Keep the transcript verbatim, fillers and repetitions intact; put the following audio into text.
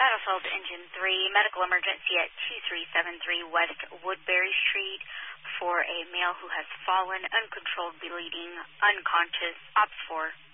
Battlefield Engine three, medical emergency at two three seven three West Woodbury Street for a male who has fallen, uncontrolled bleeding, unconscious. Ops four.